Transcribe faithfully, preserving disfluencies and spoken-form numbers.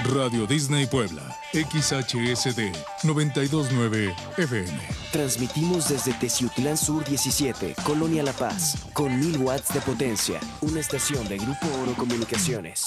Radio Disney Puebla, X H S D noventa y dos punto nueve F M. Transmitimos desde Teciutlán Sur diecisiete, Colonia La Paz, con mil watts de potencia. Una estación de Grupo Oro Comunicaciones.